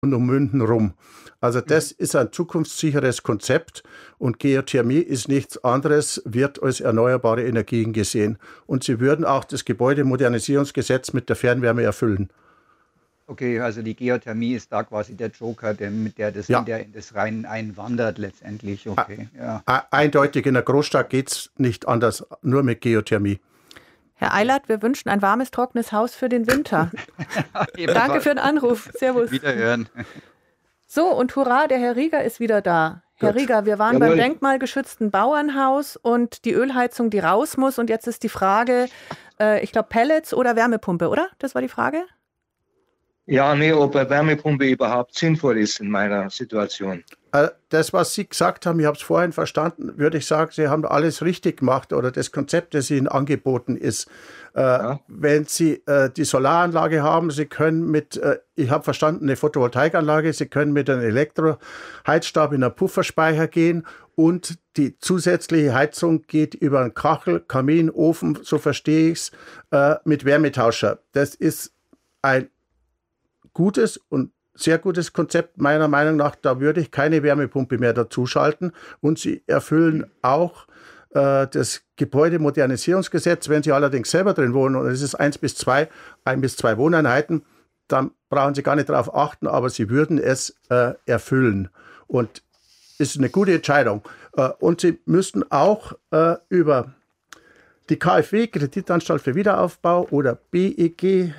und um München rum. Also das ist ein zukunftssicheres Konzept und Geothermie ist nichts anderes, wird als erneuerbare Energien gesehen. Und sie würden auch das Gebäudemodernisierungsgesetz mit der Fernwärme erfüllen. Okay, also die Geothermie ist da quasi der Joker, mit der das in das Rein einwandert letztendlich. Okay, ja. Eindeutig, in der Großstadt geht es nicht anders, nur mit Geothermie. Herr Eilert, wir wünschen ein warmes, trockenes Haus für den Winter. Danke für den Anruf. Servus. Wiederhören. So, und hurra, der Herr Rieger ist wieder da. Herr Rieger, wir waren beim denkmalgeschützten Bauernhaus und die Ölheizung, die raus muss. Und jetzt ist die Frage, ich glaube Pellets oder Wärmepumpe, oder? Das war die Frage? Ja, nee, ob eine Wärmepumpe überhaupt sinnvoll ist in meiner Situation. Das, was Sie gesagt haben, ich habe es vorhin verstanden, würde ich sagen, Sie haben alles richtig gemacht oder das Konzept, das Ihnen angeboten ist. Wenn Sie die Solaranlage haben, Sie können mit, ich habe verstanden, eine Photovoltaikanlage, Sie können mit einem Elektroheizstab in einen Pufferspeicher gehen und die zusätzliche Heizung geht über einen Kachel, Kamin, Ofen, so verstehe ich es, mit Wärmetauscher. Das ist ein gutes und sehr gutes Konzept meiner Meinung nach. Da würde ich keine Wärmepumpe mehr dazuschalten. Und sie erfüllen auch das Gebäudemodernisierungsgesetz. Wenn Sie allerdings selber drin wohnen und es ist 1 bis 2 Wohneinheiten, dann brauchen Sie gar nicht darauf achten, aber Sie würden es erfüllen. Und ist eine gute Entscheidung. Und Sie müssten auch über die KfW, Kreditanstalt für Wiederaufbau oder BEG,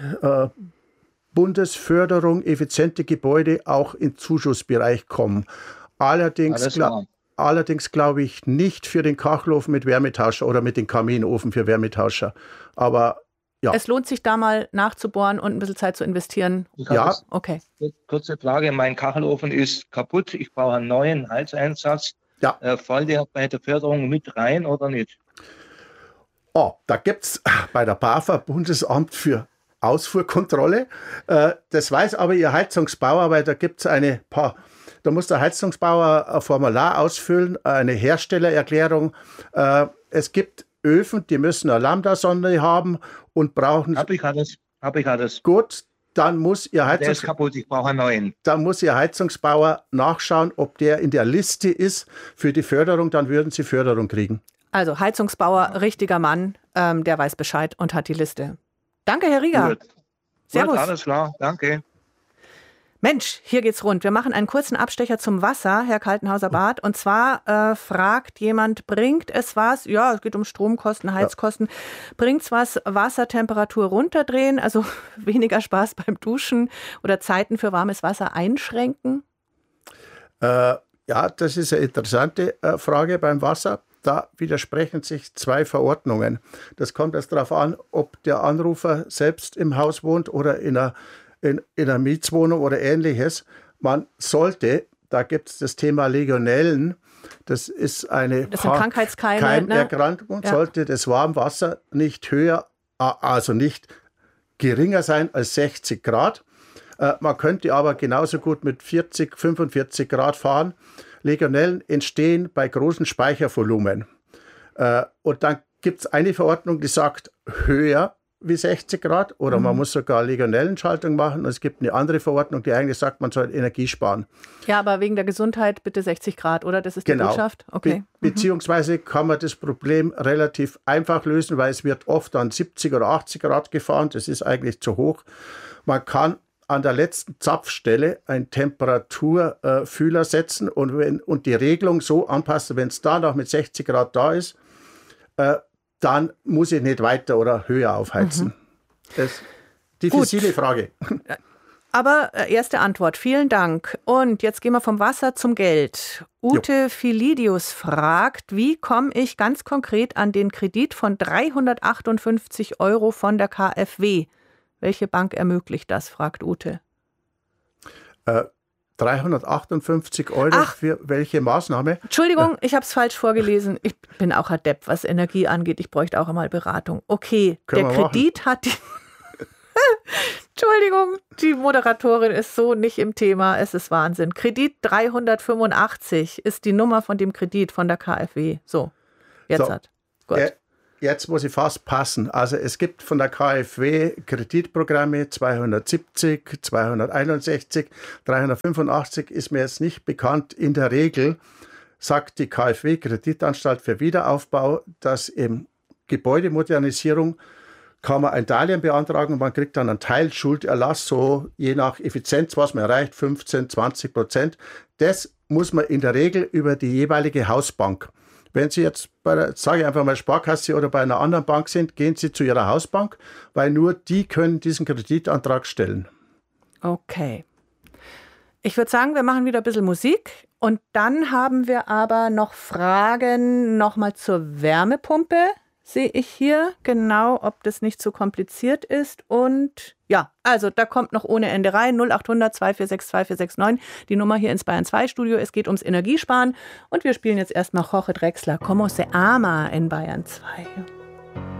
Bundesförderung effiziente Gebäude auch im Zuschussbereich kommen. Allerdings glaube ich nicht für den Kachelofen mit Wärmetauscher oder mit dem Kaminofen für Wärmetauscher. Aber ja. Es lohnt sich da mal nachzubohren und ein bisschen Zeit zu investieren. Ja. Okay. Kurze Frage, mein Kachelofen ist kaputt, ich brauche einen neuen Heizeinsatz. Ja. Fällt der bei der Förderung mit rein oder nicht? Oh, da gibt es bei der BAFA, Bundesamt für Ausfuhrkontrolle. Das weiß aber Ihr Heizungsbauer, weil da gibt es da muss der Heizungsbauer ein Formular ausfüllen, eine Herstellererklärung. Es gibt Öfen, die müssen eine Lambda-Sonde haben und brauchen... Hab ich alles. Gut, dann muss Ihr Der ist kaputt, ich brauche einen neuen. Dann muss Ihr Heizungsbauer nachschauen, ob der in der Liste ist für die Förderung, dann würden Sie Förderung kriegen. Also Heizungsbauer, richtiger Mann, der weiß Bescheid und hat die Liste. Danke, Herr Rieger. Gut. Servus. Gut, alles klar, danke. Mensch, hier geht's rund. Wir machen einen kurzen Abstecher zum Wasser, Herr Kaltenhauser-Barth. Und zwar fragt jemand, bringt es was, ja, es geht um Stromkosten, Heizkosten, bringt es was, Wassertemperatur runterdrehen, also weniger Spaß beim Duschen oder Zeiten für warmes Wasser einschränken? Ja, das ist eine interessante Frage beim Wasser. Da widersprechen sich zwei Verordnungen. Das kommt erst darauf an, ob der Anrufer selbst im Haus wohnt oder in einer Mietswohnung oder Ähnliches. Man sollte, da gibt es das Thema Legionellen, das ist eine Keimerkrankung, sollte das Warmwasser nicht höher, also nicht geringer sein als 60 Grad. Man könnte aber genauso gut mit 40, 45 Grad fahren. Legionellen entstehen bei großen Speichervolumen. Und dann gibt es eine Verordnung, die sagt höher wie 60 Grad oder man muss sogar Legionellenschaltung machen. Und es gibt eine andere Verordnung, die eigentlich sagt, man soll Energie sparen. Ja, aber wegen der Gesundheit bitte 60 Grad, oder? Das ist die Botschaft? Okay. Beziehungsweise kann man das Problem relativ einfach lösen, weil es wird oft an 70 oder 80 Grad gefahren. Das ist eigentlich zu hoch. Man kann an der letzten Zapfstelle einen Temperaturfühler setzen und die Regelung so anpassen, wenn es da noch mit 60 Grad da ist, dann muss ich nicht weiter oder höher aufheizen. Das ist die diffizile Frage. Aber erste Antwort, vielen Dank. Und jetzt gehen wir vom Wasser zum Geld. Ute Philidius fragt, wie komme ich ganz konkret an den Kredit von 358 € von der KfW? Welche Bank ermöglicht das, fragt Ute. 358 € für welche Maßnahme? Entschuldigung, ich habe es falsch vorgelesen. Ich bin auch adept, was Energie angeht. Ich bräuchte auch einmal Beratung. Okay, der Kredit hat die... Entschuldigung, die Moderatorin ist so nicht im Thema. Es ist Wahnsinn. Kredit 385 ist die Nummer von dem Kredit von der KfW. So, jetzt hat. Gut. jetzt muss ich fast passen. Also es gibt von der KfW Kreditprogramme 270, 261, 385 ist mir jetzt nicht bekannt. In der Regel sagt die KfW Kreditanstalt für Wiederaufbau, dass im Gebäudemodernisierung kann man ein Darlehen beantragen und man kriegt dann einen Teilschulderlass, so je nach Effizienz, was man erreicht, 15-20%. Das muss man in der Regel über die jeweilige Hausbank. Wenn Sie jetzt sage ich einfach mal Sparkasse oder bei einer anderen Bank sind, gehen Sie zu Ihrer Hausbank, weil nur die können diesen Kreditantrag stellen. Okay. Ich würde sagen, wir machen wieder ein bisschen Musik und dann haben wir aber noch Fragen nochmal zur Wärmepumpe. Sehe ich hier genau, ob das nicht zu kompliziert ist. Und ja, also da kommt noch ohne Ende rein. 0800 246 2469, die Nummer hier ins Bayern 2 Studio. Es geht ums Energiesparen. Und wir spielen jetzt erstmal Jorge Drexler, Como se ama in Bayern 2.